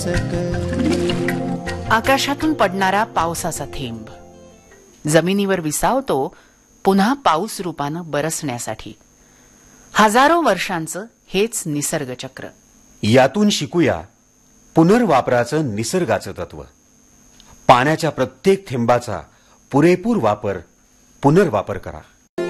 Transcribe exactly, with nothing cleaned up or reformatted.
आकाशातून पडणारा पावसाचा थेंब जमिनीवर विसावतो पुन्हा पाऊस रूपानं बरसण्यासाठी. हजारो वर्षांचं हेच निसर्ग चक्र. यातून शिकूया पुनर्वापराचं निसर्गाचं तत्व. पाण्याच्या प्रत्येक थेंबाचा पुरेपूर वापर, पुनर्वापर करा.